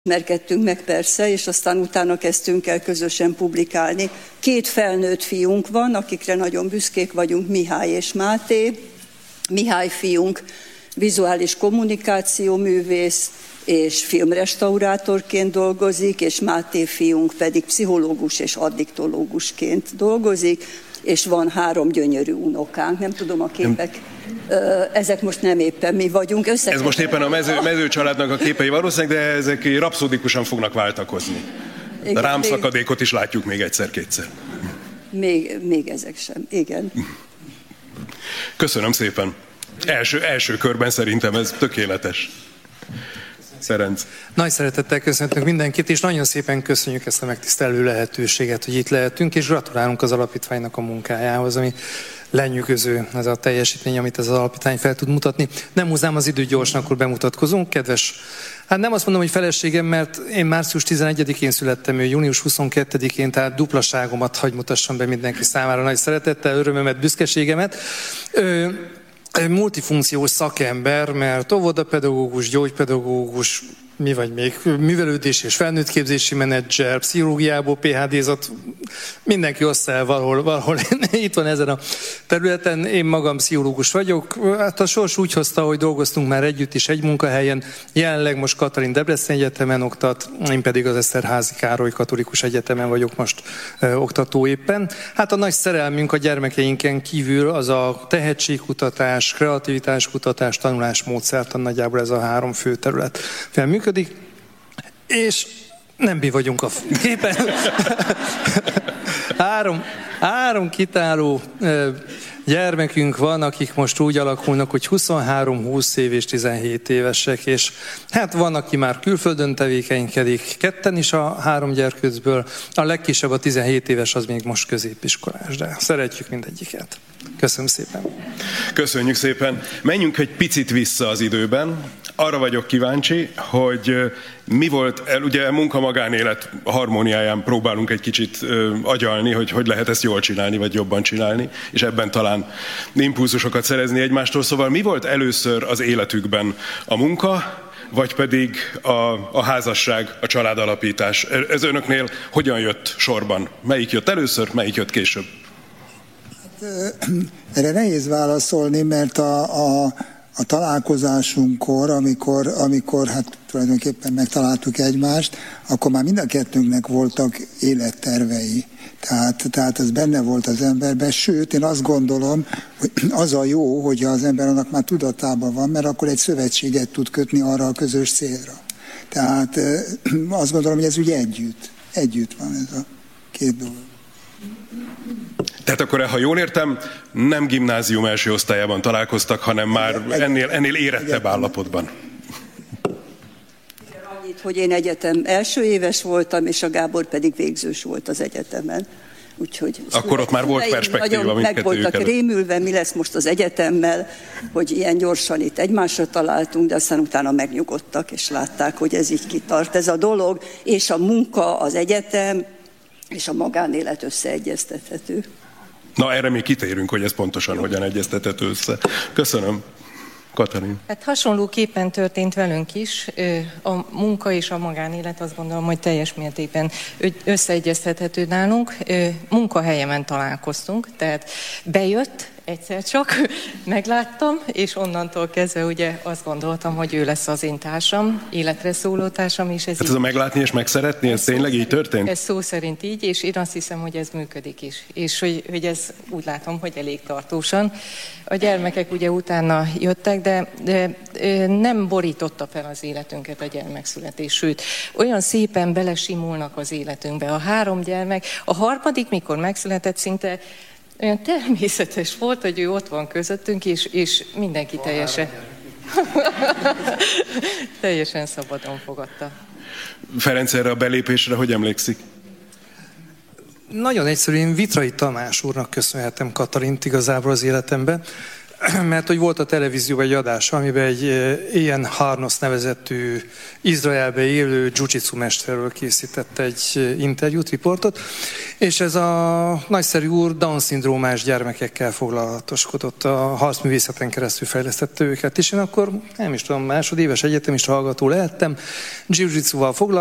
ismerkedtünk meg persze, és aztán utána kezdtünk el közösen publikálni. 2 felnőtt fiunk van, akikre nagyon büszkék vagyunk, Mihály és Máté. Mihály fiunk vizuális kommunikációművész és filmrestaurátorként dolgozik, és Máté fiunk pedig pszichológus és addiktológusként dolgozik, és van 3 gyönyörű unokánk. Nem tudom, a képek, ezek most nem éppen mi vagyunk. Ez most éppen a mezőcsaládnak a képei valószínűleg, de ezek rapszódikusan fognak váltakozni. A rámszakadékot is látjuk még egyszer-kétszer. Még ezek sem, igen. Köszönöm szépen. Első körben szerintem ez tökéletes. Szerenc. Nagy szeretettel köszöntök mindenkit, és nagyon szépen köszönjük ezt a megtisztelő lehetőséget, hogy itt lehetünk, és gratulálunk az alapítványnak a munkájához, ami lenyűgöző ez a teljesítmény, amit ez az alapítvány fel tud mutatni. Nem húznám az időt, gyorsan akkor bemutatkozunk. Kedves, hát nem azt mondom, hogy feleségem, mert én március 11-én születtem, ő június 22-én, tehát duplaságomat hagy mutassam be mindenki számára nagy szeretettel, örömömet, büszkeségemet. Multifunkciós szakember, mert óvodapedagógus, gyógypedagógus, mi vagy még, művelődés és felnőttképzési menedzser, pszichológiából PhD-zat, mindenki ossza el valahol itt van ezen a területen. Én magam pszichológus vagyok. Hát a sors úgy hozta, hogy dolgoztunk már együtt is egy munkahelyen. Jelenleg most Katalin Debrecen Egyetemen oktat, én pedig az Eszterházy Károly Katolikus Egyetemen vagyok most oktató éppen. Hát a nagy szerelmünk a gyermekeinken kívül az a tehetségkutatás, kreativitáskutatás, tanulásmódszertan, nagyjából ez a 3 fő terület működik, és nem mi vagyunk a képen. 3 kitáló gyermekünk van, akik most úgy alakulnak, hogy 23, 20 év és 17 évesek, és hát van, aki már külföldön tevékenykedik, 2 is a 3 gyerkőcből, a legkisebb, a 17 éves, az még most középiskolás, de szeretjük mindegyiket. Köszönöm szépen. Köszönjük szépen. Menjünk egy picit vissza az időben. Arra vagyok kíváncsi, hogy mi volt, ugye munka-magánélet harmóniáján próbálunk egy kicsit agyalni, hogy lehet ezt jól csinálni, vagy jobban csinálni, és ebben talán impulzusokat szerezni egymástól. Szóval mi volt először az életükben, a munka, vagy pedig a házasság, a családalapítás? Ez önöknél hogyan jött sorban? Melyik jött először, melyik jött később? Erre nehéz válaszolni, mert a találkozásunkkor, amikor hát tulajdonképpen megtaláltuk egymást, akkor már mind a kettőnknek voltak élettervei. Tehát ez benne volt az emberben, sőt, én azt gondolom, hogy az a jó, hogyha az ember annak már tudatában van, mert akkor egy szövetséget tud kötni arra a közös célra. Tehát azt gondolom, hogy ez ugye együtt van ez a 2 dolog. Tehát akkor, ha jól értem, nem gimnázium első osztályában találkoztak, hanem már ennél érettebb állapotban. Annyit, hogy én egyetem első éves voltam, és a Gábor pedig végzős volt az egyetemen. Úgyhogy akkor ott már volt perspektíva mindkettőjük meg voltak rémülve, mi lesz most az egyetemmel, hogy ilyen gyorsan itt egymásra találtunk, de aztán utána megnyugodtak, és látták, hogy ez így kitart ez a dolog, és a munka, az egyetem, és a magánélet összeegyeztethető. Na, erre még kitérünk, hogy ez pontosan hogyan egyeztethető össze. Köszönöm. Katalin. Hát hasonlóképpen történt velünk is. A munka és a magánélet, azt gondolom, hogy teljes mértékben összeegyeztethető nálunk. Munkahelyemen találkoztunk, tehát bejött egyszer csak, megláttam, és onnantól kezdve ugye azt gondoltam, hogy ő lesz az én társam, életre szóló társam. És ez a meglátni és megszeretni, ez tényleg így történt? Ez szó szerint így, és én azt hiszem, hogy ez működik is. És hogy ez úgy látom, hogy elég tartósan. A gyermekek ugye utána jöttek, de nem borította fel az életünket a gyermekszületés, sőt, olyan szépen belesimulnak az életünkbe. A 3 gyermek, a harmadik, mikor megszületett, szinte olyan természetes volt, hogy ő ott van közöttünk, és mindenki teljesen szabadon fogadta. Ferenc, erre a belépésre hogy emlékszik? Nagyon egyszerűen Vitrai Tamás úrnak köszönhetem Katalint igazából az életemben. mert hogy volt a televízióban egy adás, amiben egy Ian Harnos nevezetű Izraelbe élő jiu-jitsu mesterről készített egy interjút, riportot, és ez a nagyszerű úr Down-szindrómás gyermekekkel foglalatoskodott, a harcművészeten keresztül fejlesztette őket, és én akkor nem is tudom, másodéves egyetemista hallgató lehettem, jiu-jitsuval foglalkoztam,